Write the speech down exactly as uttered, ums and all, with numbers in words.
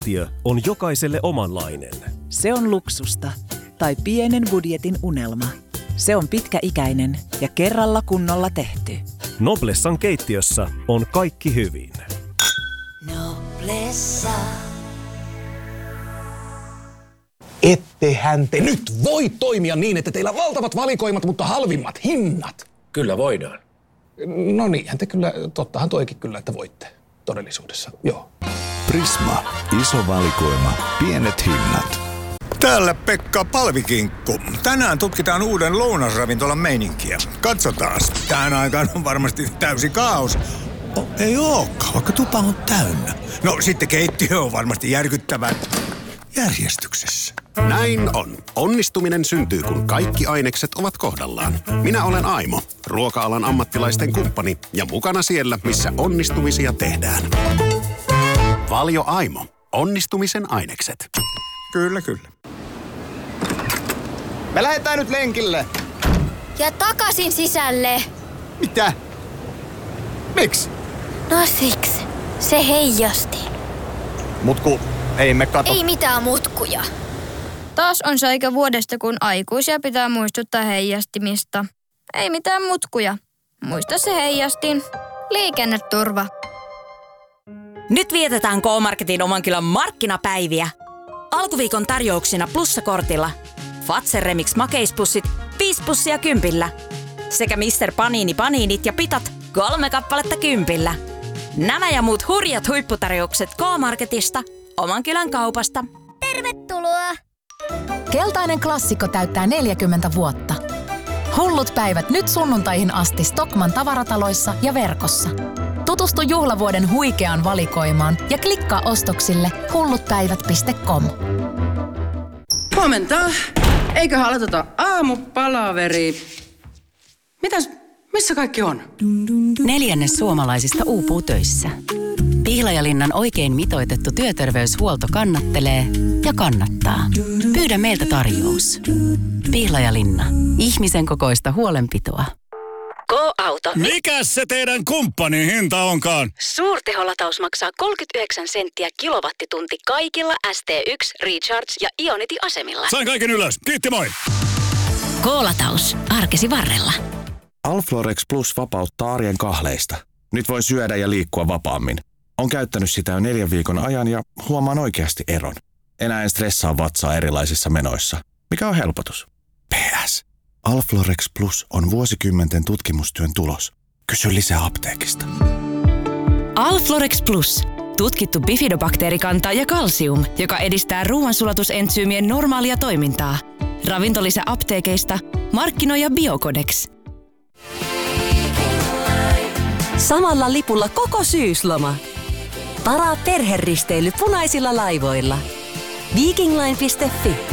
keittiö on jokaiselle omanlainen. Se on luksusta tai pienen budjetin unelma. Se on pitkäikäinen ja kerralla kunnolla tehty. Noblessan keittiössä on kaikki hyvin. Noblessa. Ettehän te nyt voi toimia niin, että teillä on valtavat valikoimat, mutta halvimmat hinnat. Kyllä voidaan. No niinhän te kyllä, tottahan toikin kyllä, että voitte todellisuudessa, joo. Prisma. Iso valikoima. Pienet hinnat. Täällä Pekka Palvikinkku. Tänään tutkitaan uuden lounasravintolan meininkiä. Katsotaan. Tähän aikaan on varmasti täysi kaos. Oh, ei ookaan, vaikka tupa on täynnä. No sitten keittiö on varmasti järkyttävän järjestyksessä. Näin on. Onnistuminen syntyy, kun kaikki ainekset ovat kohdallaan. Minä olen Aimo, ruoka-alan ammattilaisten kumppani ja mukana siellä, missä onnistumisia tehdään. Valio Aimo. Onnistumisen ainekset. Kyllä, kyllä. Me lähdetään nyt lenkille. Ja takaisin sisälle. Mitä? Miksi? No siksi. Se heijasti. Mutku, ei me kato. Ei mitään mutkuja. Taas on se aika vuodesta, kun aikuisia pitää muistuttaa heijastimista. Ei mitään mutkuja. Muista se heijastin. Liikenneturva. Nyt vietetään K-Marketin oman kylän markkinapäiviä. Alkuviikon tarjouksina plussakortilla. Fazer Remix makeispussit viisi pussia kympillä. Sekä mister Panini paniinit ja pitat kolme kappaletta kympillä. Nämä ja muut hurjat huipputarjoukset K-Marketista, oman kylän kaupasta. Tervetuloa! Keltainen klassikko täyttää neljäkymmentä vuotta. Hullut päivät nyt sunnuntaihin asti Stockmann tavarataloissa ja verkossa. Tutustu juhlavuoden huikeaan valikoimaan ja klikkaa ostoksille hullutpäivät piste com. Huomenta. Eiköhän aloiteta aamupalaveri. Mitäs, missä kaikki on? Neljännes suomalaisista uupuu töissä. Pihlajalinnan oikein mitoitettu työterveyshuolto kannattelee ja kannattaa. Pyydä meiltä tarjous. Pihlajalinna. Ihmisen kokoista huolenpitoa. Go-auto. Mikäs se teidän kumppanin hinta onkaan? Suurteholataus maksaa kolmekymmentäyhdeksän senttiä kilowattitunti kaikilla S T yksi, Recharge ja Ionity-asemilla. Sain kaiken ylös. Kiitti, moi! Go-lataus. Arkesi varrella. Alflorex Plus vapauttaa arjen kahleista. Nyt voin syödä ja liikkua vapaammin. Olen käyttänyt sitä jo neljän viikon ajan ja huomaan oikeasti eron. Enää en stressaa vatsaa erilaisissa menoissa. Mikä on helpotus? P S. Alflorex Plus on vuosikymmenten tutkimustyön tulos. Kysy lisää apteekista. Alflorex Plus. Tutkittu bifidobakteerikanta ja kalsium, joka edistää ruoansulatusentsyymien normaalia toimintaa. Ravintolisä apteekeista. Markkinoija Biocodex. Samalla lipulla koko syysloma. Varaa perheristeily punaisilla laivoilla. Vikingline piste fi